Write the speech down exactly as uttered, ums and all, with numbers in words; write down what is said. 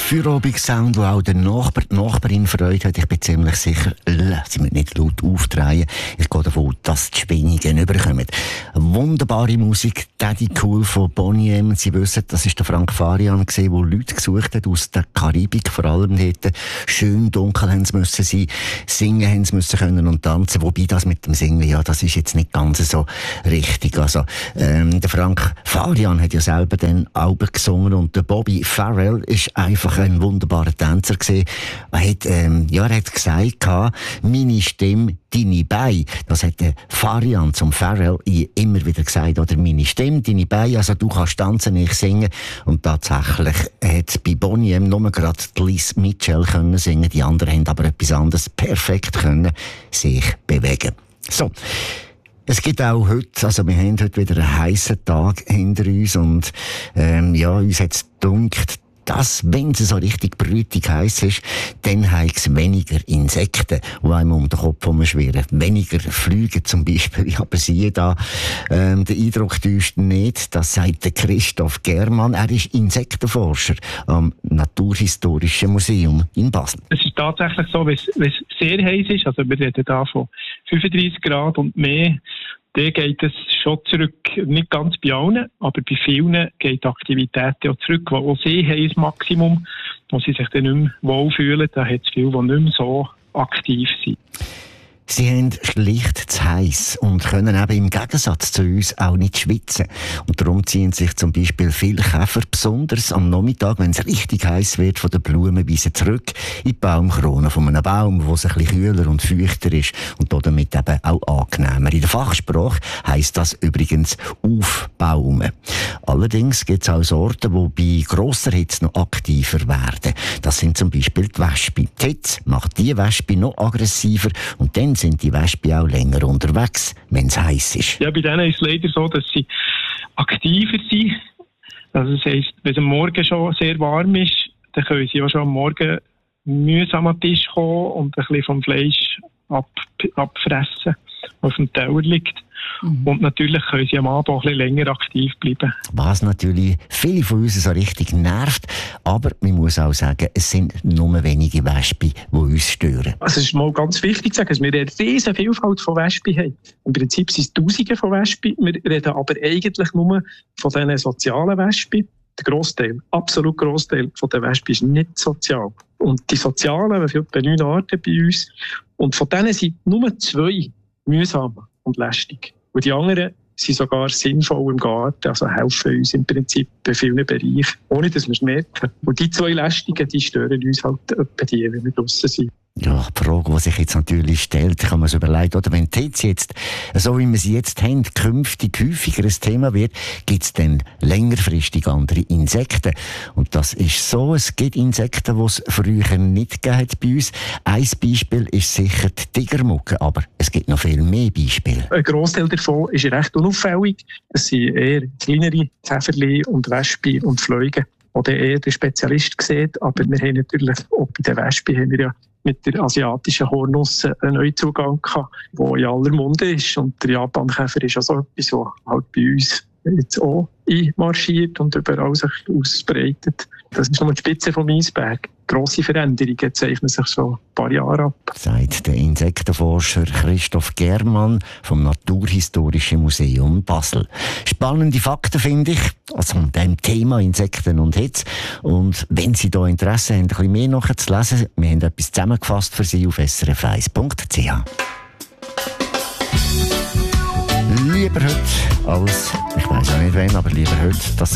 Feierabend-Sound, wo auch der Nachbar, die Nachbarin Freude hat. Ich bin ziemlich sicher, sie müssen nicht laut aufdrehen. Ich gehe davon aus, dass die Schwingungen überkommen. Wunderbare Musik, Daddy Cool von Boney M. Sie wissen, das war der Frank Farian, der Leute gesucht hat aus der Karibik, vor allem dort. Schön dunkel haben sie müssen sein, singen haben sie müssen können und tanzen. Wobei das mit dem Singen, ja, das ist jetzt nicht ganz so richtig. Also, ähm, der Frank Farian hat ja selber den Alben gesungen und der Bobby Farrell ist einfach ein wunderbarer Tänzer gewesen. Er hat, ähm, ja, er hat gesagt, meine Stimme, deine Beine. Das hat der Farian zum Farrell immer wieder gesagt, oder meine Stimme, deine Beine, also du kannst tanzen, ich singen. Und tatsächlich hat bei Boney M nur gerade Liz Mitchell können singen, die anderen haben aber etwas anderes perfekt können sich bewegen. So. Es gibt auch heute, also wir haben heute wieder einen heissen Tag hinter uns und ähm, ja, uns hat es gedunkt, dass, wenn es so richtig brütig heiß ist, dann hat es weniger Insekten, die einem um den Kopf herumschwirren. Weniger Flüge zum Beispiel. Aber siehe da, ähm, der Eindruck täuscht nicht. Das sagt der Christoph Germann. Er ist Insektenforscher am Naturhistorischen Museum in Basel. Es ist tatsächlich so, wenn es sehr heiß ist, also wir reden da von fünfunddreissig Grad und mehr, dann geht es schon zurück, nicht ganz bei allen, aber bei vielen geht die Aktivität ja zurück, wo auch sehr heiß Maximum, wo sie sich dann nicht mehr wohlfühlen, da hat es viele, die nicht mehr so aktiv sind. Sie haben schlicht zu heiß und können eben im Gegensatz zu uns auch nicht schwitzen. Und darum ziehen sich zum Beispiel viele Käfer besonders am Nachmittag, wenn es richtig heiß wird, von den Blumenwiesen zurück in die Baumkrone von einem Baum, wo es ein bisschen kühler und feuchter ist und damit eben auch angenehmer. In der Fachsprache heisst das übrigens aufbaumen. Allerdings gibt es auch Sorten, die bei grosser Hitze noch aktiver werden. Das sind zum Beispiel die Wespen. Die Hitze macht die Wespe noch aggressiver und dann sind die Wespen auch länger unterwegs, wenn es heiß ist. Ja, bei denen ist es leider so, dass sie aktiver sind. Also das heisst, wenn es am Morgen schon sehr warm ist, dann können sie auch schon am Morgen mühsam an den Tisch kommen und ein bisschen vom Fleisch ab, abfressen, was auf dem Teller liegt. Mhm. Und natürlich können sie am Abend auch ein bisschen länger aktiv bleiben. Was natürlich viele von uns so richtig nervt, aber man muss auch sagen, es sind nur wenige Wespen, die uns stören. Also es ist mal ganz wichtig zu sagen, dass wir eine riesige Vielfalt von Wespen haben. Im Prinzip sind es Tausende von Wespen, wir reden aber eigentlich nur von diesen sozialen Wespen. Der Grossteil, absolut Grossteil von den Wespen ist nicht sozial. Und die sozialen, wir haben etwa neun Arten bei uns, und von denen sind nur zwei mühsam und lästig. Und die anderen sind sogar sinnvoll im Garten, also helfen uns im Prinzip bei vielen Bereichen, ohne dass wir es merken. Und die zwei Lästigen, die stören uns halt etwa die, wenn wir draussen sind. Ja, die Frage, die sich jetzt natürlich stellt, kann man sich überlegen, oder wenn die Hitze jetzt, so wie wir sie jetzt haben, künftig häufiger ein Thema wird, gibt es dann längerfristig andere Insekten. Und das ist so, es gibt Insekten, die es früher nicht gegeben hat bei uns. Ein Beispiel ist sicher die Tigermugge, aber es gibt noch viel mehr Beispiele. Ein Grossteil davon ist recht unauffällig. Es sind eher kleinere Käferchen und Wespen und Fliegen, die eher der Spezialist sieht. Aber wir haben natürlich, auch bei den Wespen haben wir ja mit der asiatischen Hornusse einen Neuzugang gehabt, der in aller Munde ist. Und der Japankäfer ist also etwas, das halt bei uns jetzt auch einmarschiert und überall sich ausbreitet. Das ist nur die Spitze vom Eisberg. Grosse Veränderungen zeichnen sich schon ein paar Jahre ab. Sagt der Insektenforscher Christoph Germann vom Naturhistorischen Museum Basel. Spannende Fakten finde ich, also an dem Thema Insekten und Hitze. Und wenn Sie da Interesse haben, ein bisschen mehr nachzulesen, wir haben etwas zusammengefasst für Sie auf s r f eins punkt c h. Lieber heute als, ich weiss auch nicht wann, aber lieber heute, dass